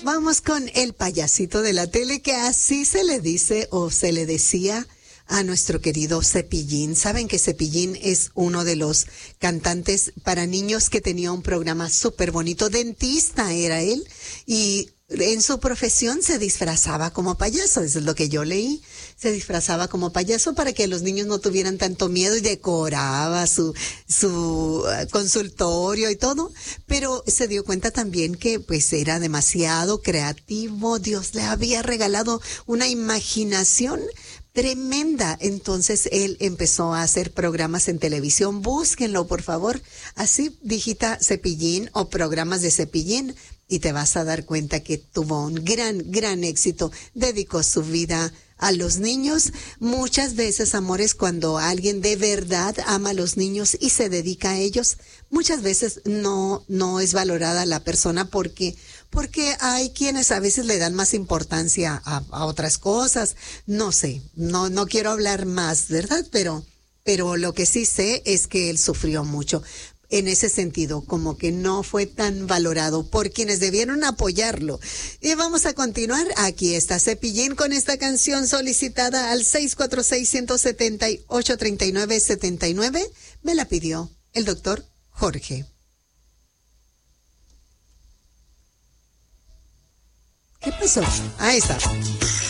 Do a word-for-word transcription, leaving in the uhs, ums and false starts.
Vamos con el payasito de la tele, que así se le dice o se le decía a nuestro querido Cepillín. Saben que Cepillín es uno de los cantantes para niños que tenía un programa súper bonito. Dentista era él, y en su profesión se disfrazaba como payaso. Eso es lo que yo leí. Se disfrazaba como payaso para que los niños no tuvieran tanto miedo, y decoraba su, su uh, consultorio y todo. Pero se dio cuenta también que pues era demasiado creativo. Dios le había regalado una imaginación tremenda. Entonces él empezó a hacer programas en televisión. Búsquenlo, por favor. Así digita Cepillín o programas de Cepillín y te vas a dar cuenta que tuvo un gran, gran éxito. Dedicó su vida a los niños. Muchas veces, amores, cuando alguien de verdad ama a los niños y se dedica a ellos, muchas veces no, no es valorada la persona porque, porque hay quienes a veces le dan más importancia a, a otras cosas. No sé, no, no quiero hablar más, ¿verdad? Pero, pero lo que sí sé es que él sufrió mucho. En ese sentido, como que no fue tan valorado por quienes debieron apoyarlo. Y vamos a continuar. Aquí está Cepillín con esta canción solicitada al seis cuatro seis, uno siete ocho, tres nueve siete nueve. Me la pidió el doctor Jorge. ¿Qué pasó? Ahí está.